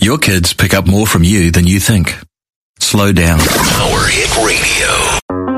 Your kids pick up more from you than you think. Slow down. Power Hit Radio.